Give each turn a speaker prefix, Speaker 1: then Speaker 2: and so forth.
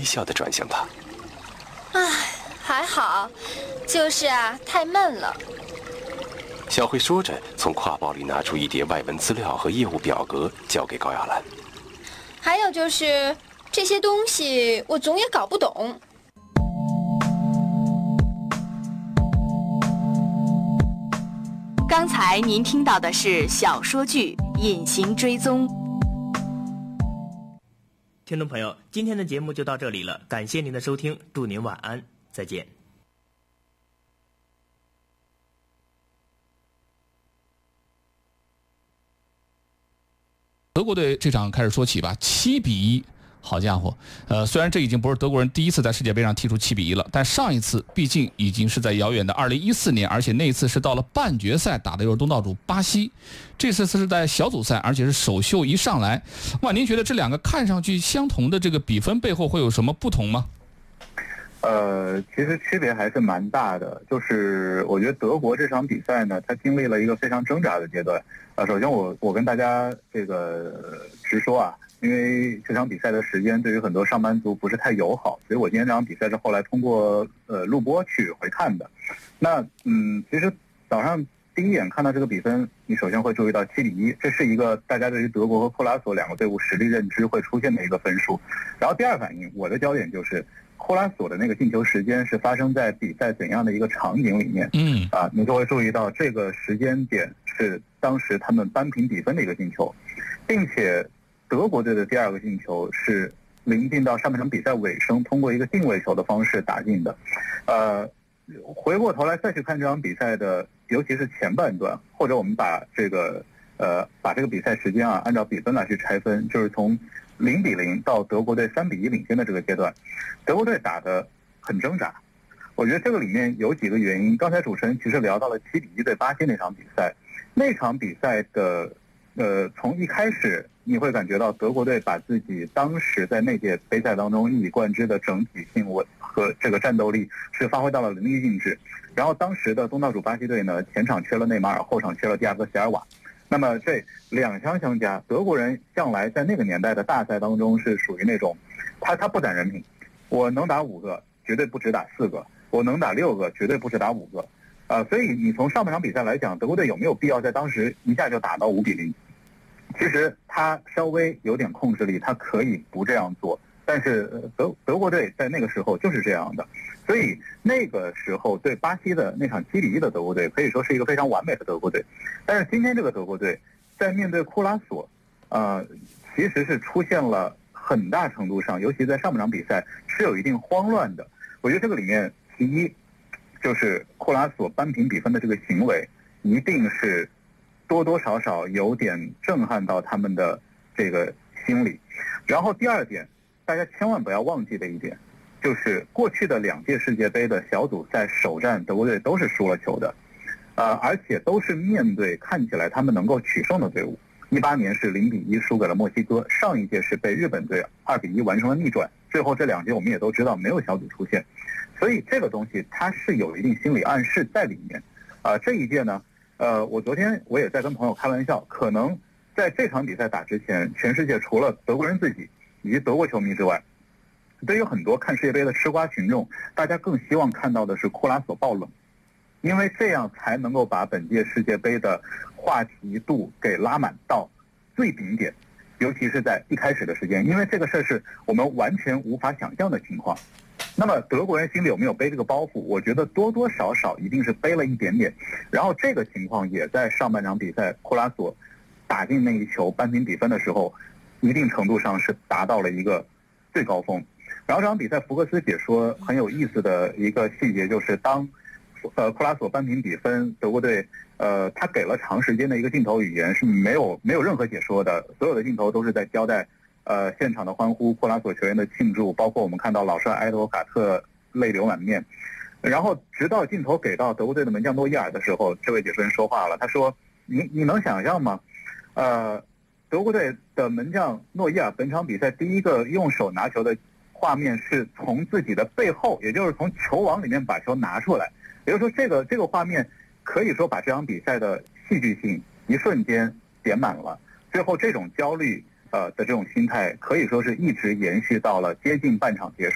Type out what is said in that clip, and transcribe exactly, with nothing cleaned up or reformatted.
Speaker 1: 笑地转向他。
Speaker 2: 唉，还好，就是啊，太闷了。
Speaker 1: 小慧说着，从挎包里拿出一叠外文资料和业务表格，交给高亚兰。
Speaker 2: 还有就是这些东西，我总也搞不懂。
Speaker 3: 刚才您听到的是小说剧《隐形追踪》。
Speaker 4: 听众朋友，今天的节目就到这里了，感谢您的收听，祝您晚安，再见。
Speaker 5: 德国队这场开始说起吧，七比一，好家伙，呃，虽然这已经不是德国人第一次在世界杯上踢出七比一了，但上一次毕竟已经是在遥远的二零一四年，而且那一次是到了半决赛打的又是东道主巴西，这次是在小组赛，而且是首秀一上来。哇，您觉得这两个看上去相同的这个比分背后会有什么不同吗？
Speaker 6: 呃，其实区别还是蛮大的。就是我觉得德国这场比赛呢，它经历了一个非常挣扎的阶段。呃，首先我我跟大家这个直说啊，因为这场比赛的时间对于很多上班族不是太友好，所以我今天这场比赛是后来通过呃录播去回看的。那嗯，其实早上第一眼看到这个比分，你首先会注意到七比一，这是一个大家对于德国和库拉索两个队伍实力认知会出现的一个分数。然后第二反应，我的焦点就是库拉索的那个进球时间是发生在比赛怎样的一个场景里面？嗯，啊，你就会注意到这个时间点是当时他们扳平比分的一个进球，并且德国队的第二个进球是临近到上半场比赛尾声，通过一个定位球的方式打进的。呃，回过头来再去看这场比赛的，尤其是前半段，或者我们把这个呃把这个比赛时间啊按照比分来去拆分，就是从零比零到德国队三比一领先的这个阶段，德国队打得很挣扎。我觉得这个里面有几个原因。刚才主持人其实聊到了七比一对巴西那场比赛，那场比赛的呃从一开始你会感觉到德国队把自己当时在那届杯赛当中一以贯之的整体性和这个战斗力是发挥到了淋漓尽致。然后当时的东道主巴西队呢，前场缺了内马尔，后场缺了蒂亚戈·席尔瓦。那么这两相相加，德国人向来在那个年代的大赛当中是属于那种，他他不攒人品，我能打五个，绝对不止打四个，我能打六个，绝对不止打五个，呃，所以你从上半场比赛来讲，德国队有没有必要在当时一下就打到五比零？其实他稍微有点控制力，他可以不这样做，但是德德国队在那个时候就是这样的。所以那个时候对巴西的那场七比一的德国队可以说是一个非常完美的德国队，但是今天这个德国队在面对库拉索，呃，其实是出现了很大程度上，尤其在上半场比赛是有一定慌乱的。我觉得这个里面，其一就是库拉索扳平比分的这个行为，一定是多多少少有点震撼到他们的这个心理。然后第二点，大家千万不要忘记的一点，就是过去的两届世界杯的小组赛首战，德国队都是输了球的，呃，而且都是面对看起来他们能够取胜的队伍。一八年是零比一输给了墨西哥，上一届是被日本队二比一完成了逆转，最后这两届我们也都知道没有小组出现，所以这个东西它是有一定心理暗示在里面。啊、呃，这一届呢，呃，我昨天我也在跟朋友开玩笑，可能在这场比赛打之前，全世界除了德国人自己以及德国球迷之外，对于很多看世界杯的吃瓜群众，大家更希望看到的是库拉索爆冷，因为这样才能够把本届世界杯的话题度给拉满到最顶点，尤其是在一开始的时间，因为这个事儿是我们完全无法想象的情况。那么德国人心里有没有背这个包袱？我觉得多多少少一定是背了一点点。然后这个情况也在上半场比赛库拉索打进那一球扳平比分的时候，一定程度上是达到了一个最高峰。然后这场比赛福克斯解说很有意思的一个细节就是，当呃库拉索扳平比分，德国队呃他给了长时间的一个镜头语言是没有没有任何解说的，所有的镜头都是在交代呃现场的欢呼，库拉索球员的庆祝，包括我们看到老帅埃德卡特泪流满面。然后直到镜头给到德国队的门将诺伊尔的时候，这位解说员说话了，他说：“你你能想象吗？呃，德国队的门将诺伊尔本场比赛第一个用手拿球的画面是从自己的背后，也就是从球网里面把球拿出来。也就是说，这个这个画面可以说把这场比赛的戏剧性一瞬间点满了。最后这种焦虑呃的这种心态，可以说是一直延续到了接近半场结束。